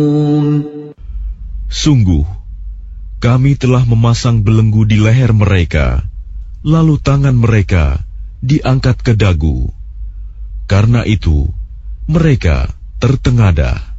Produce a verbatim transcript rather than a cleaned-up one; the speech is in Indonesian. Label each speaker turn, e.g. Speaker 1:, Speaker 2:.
Speaker 1: Sungguh, kami telah memasang belenggu di leher mereka, lalu tangan mereka diangkat ke dagu. Karena itu, mereka tertengadah.